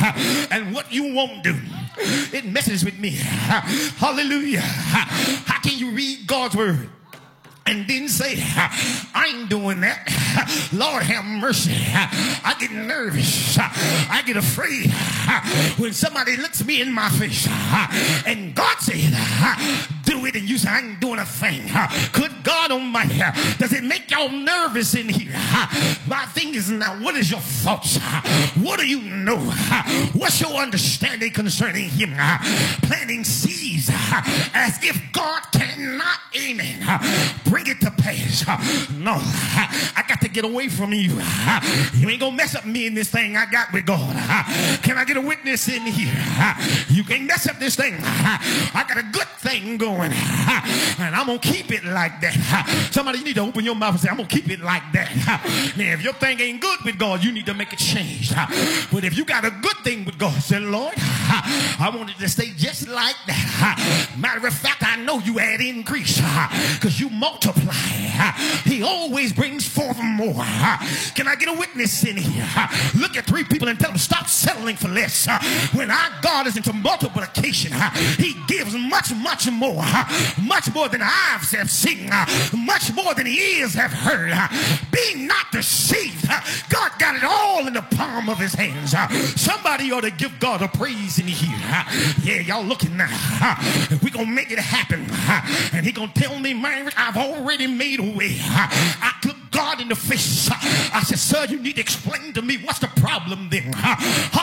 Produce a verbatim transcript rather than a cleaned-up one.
and what you won't do. It messes with me. Hallelujah. How can you read God's word and then say, I ain't doing that? Lord have mercy. I get nervous. I get afraid when somebody looks me in my face and God said, do it, and you say, I ain't doing a thing. Good God Almighty, does it make y'all nervous in here? My thing is now, what is your thoughts? What do you know? What's your understanding concerning him? Planting seeds as if God cannot, amen, bring it to pass. No, I got to get away from you. You ain't gonna mess up me in this thing I got with God. Can I get a witness in here? You can't mess up this thing. I got a good thing going, and I'm gonna keep it like that. Somebody, you need to open your mouth and say, I'm gonna keep it like that. Now, if your thing ain't good with God, you need to make it change. But if you got a good thing with God, say, Lord, I want it to stay just like that. Matter of fact, I know you add increase because you multiply. He always brings forth more. Can I get a witness in here? Look at three people and tell them, stop settling for less. When our God is into multiplication, he gives much, much more. Much more than eyes have seen. Much more than ears have heard. Be not deceived. God got it all in the palm of his hands. Somebody ought to give God a praise in here. Yeah, y'all looking now. We're going to make it happen. And he going to tell me, man, I've already made a way. I looked God in the face. I said, sir, you need to explain to me what's the problem then.